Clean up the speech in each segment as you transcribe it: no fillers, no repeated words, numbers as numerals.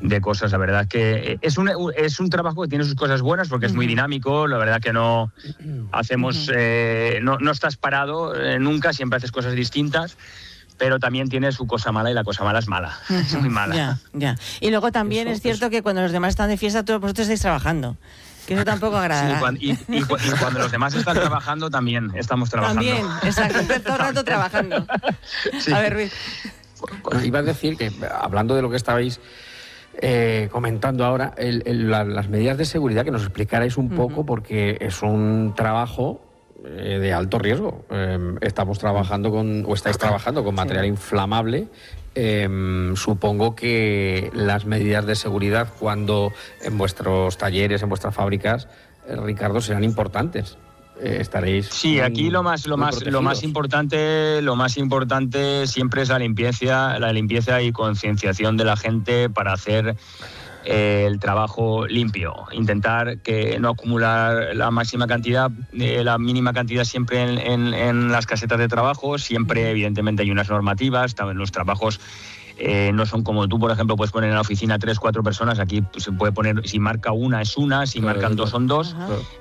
cosas. La verdad que es un trabajo que tiene sus cosas buenas porque es muy dinámico. La verdad que no hacemos, no estás parado nunca, siempre haces cosas distintas. Pero también tiene su cosa mala y la cosa mala es mala, es muy mala. Ya. Y luego también es cierto que cuando los demás están de fiesta, todos vosotros estáis trabajando. Que eso tampoco agrada. Sí, y cuando los demás están trabajando, también estamos trabajando. También, exacto, todo el rato trabajando. Sí. A ver, Ruiz. Bueno, iba a decir que, hablando de lo que estabais comentando ahora, las medidas de seguridad, que nos explicarais un poco, porque es un trabajo de alto riesgo. Estáis trabajando con material inflamable. Supongo que las medidas de seguridad cuando en vuestros talleres, en vuestras fábricas, Ricardo, serán importantes. Estaréis sí, aquí lo más importante siempre es la limpieza y concienciación de la gente para hacer el trabajo limpio, intentar que no acumular la mínima cantidad siempre en las casetas de trabajo. Siempre evidentemente hay unas normativas, también los trabajos no son como tú, por ejemplo, puedes poner en la oficina 3-4 personas. Aquí pues, se puede poner, si marca una es una, si marcan dos son dos.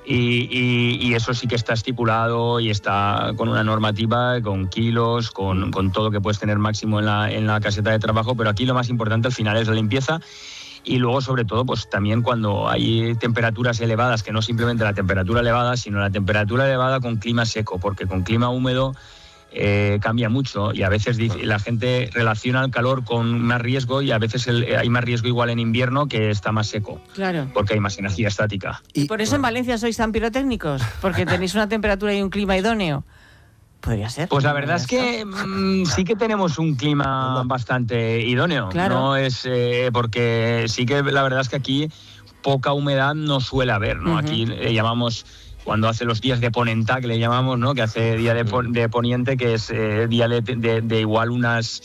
Y eso sí que está estipulado y está con una normativa, con kilos, con todo lo que puedes tener máximo en la caseta de trabajo. Pero aquí lo más importante al final es la limpieza. Y luego, sobre todo, pues también cuando hay temperaturas elevadas, que no simplemente la temperatura elevada, sino la temperatura elevada con clima seco, porque con clima húmedo cambia mucho y a veces la gente relaciona el calor con más riesgo y a veces hay más riesgo igual en invierno que está más seco. Claro. Porque hay más energía estática. Y por eso en Valencia sois tan pirotécnicos, porque tenéis una temperatura y un clima idóneo. ¿Podría ser? Pues la verdad es que sí que tenemos un clima bastante idóneo. Claro. No es porque sí que la verdad es que aquí poca humedad no suele haber, ¿no? Aquí llamamos, cuando hace los días de ponenta, que le llamamos, ¿no? Que hace día de poniente, que es día de igual unas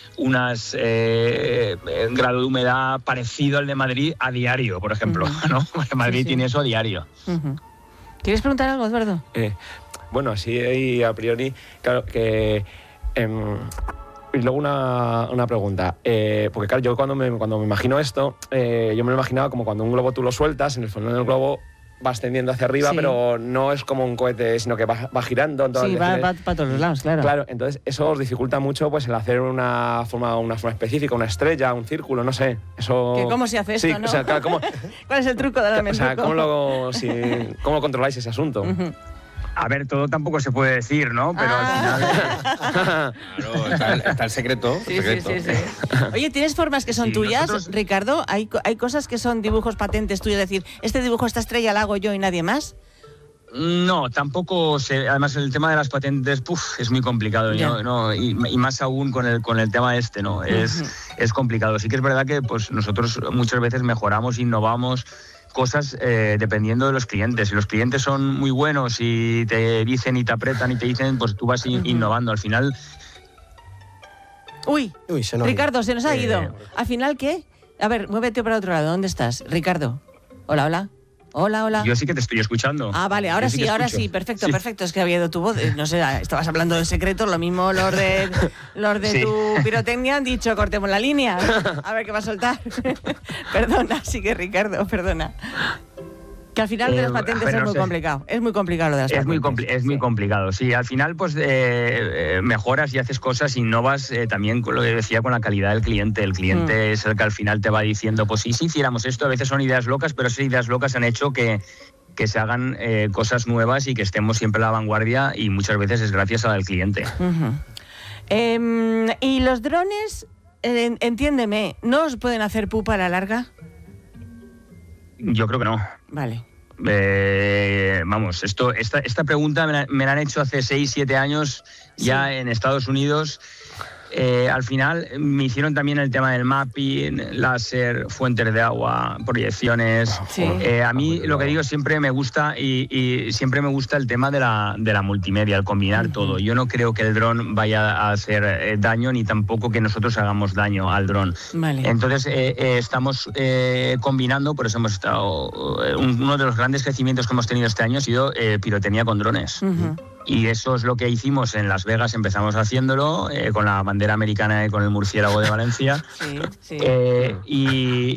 grado de humedad parecido al de Madrid a diario, por ejemplo, ¿no? Porque Madrid tiene eso a diario. ¿Quieres preguntar algo, Eduardo? Bueno, así a priori, claro que... y luego una pregunta, porque claro, yo cuando me imagino esto, yo me lo imaginaba como cuando un globo tú lo sueltas, en el fondo del globo vas tendiendo hacia arriba, pero no es como un cohete, sino que va girando. Sí, va para todos los lados, claro. Claro, entonces eso os dificulta mucho pues el hacer una forma específica, una estrella, un círculo, no sé. Eso... ¿Cómo se hace esto, sí, no? O sea, claro, ¿cuál es el truco de la mente? O sea, ¿cómo controláis ese asunto? A ver, todo tampoco se puede decir, ¿no? Pero al final... Claro, está el secreto. Sí. Oye, ¿tienes formas que son tuyas, Ricardo? ¿Hay cosas que son dibujos patentes tuyos? Es decir, este dibujo, esta estrella la hago yo y nadie más. No, tampoco sé. Además, el tema de las patentes es muy complicado, ¿no? Y más aún con el tema este, ¿no? Es complicado. Sí que es verdad que pues nosotros muchas veces mejoramos, innovamos cosas dependiendo de los clientes. Si los clientes son muy buenos y te dicen y te apretan y te dicen, pues tú vas innovando. Al final... Uy, Ricardo, se nos ha ido. ¿Al final qué? A ver, muévete para otro lado. ¿Dónde estás, Ricardo? Hola. Yo sí que te estoy escuchando. Ah, vale, ahora sí, perfecto. Es que había ido tu voz, no sé, estabas hablando de secretos, lo mismo los de tu pirotecnia han dicho, cortemos la línea, a ver qué va a soltar. Perdona, sigue Ricardo, perdona. Que al final de las patentes es muy complicado. Es muy complicado lo de las patentes. Es muy complicado, sí. Al final, pues mejoras y haces cosas, innovas también con lo que decía, con la calidad del cliente. El cliente es el que al final te va diciendo, pues si hiciéramos esto, a veces son ideas locas, pero esas ideas locas han hecho que se hagan cosas nuevas y que estemos siempre a la vanguardia, y muchas veces es gracias al cliente. ¿Y los drones, entiéndeme, no os pueden hacer pupa a la larga? Yo creo que no. Vale. Vamos, esta pregunta me la han hecho hace 6-7 años ya en Estados Unidos. Al final me hicieron también el tema del mapping, láser, fuentes de agua, proyecciones. A mí lo que digo, siempre me gusta y siempre me gusta el tema de la multimedia, el combinar todo. Yo no creo que el dron vaya a hacer daño, ni tampoco que nosotros hagamos daño al dron. Vale. Entonces estamos combinando, por eso hemos estado... uno de los grandes crecimientos que hemos tenido este año ha sido pirotecnia con drones. Y eso es lo que hicimos en Las Vegas, empezamos haciéndolo con la bandera americana y con el murciélago de Valencia.